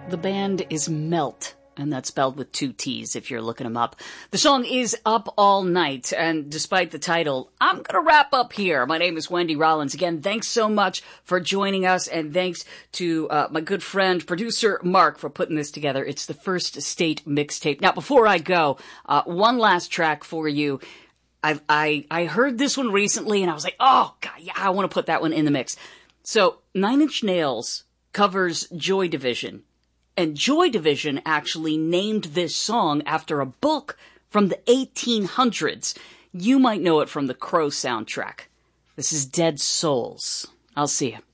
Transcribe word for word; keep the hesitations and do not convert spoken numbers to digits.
The band is Melt, and that's spelled with two T's if you're looking them up. The song is Up All Night, and despite the title, I'm going to wrap up here. My name is Wendy Rollins. Again, thanks so much for joining us, and thanks to uh, my good friend, producer Mark, for putting this together. It's the First State mixtape. Now, before I go, uh, one last track for you. I've, I I heard this one recently, and I was like, oh, God, yeah, I want to put that one in the mix. So, Nine Inch Nails covers Joy Division. And Joy Division actually named this song after a book from the eighteen hundreds. You might know it from the Crow soundtrack. This is Dead Souls. I'll see you.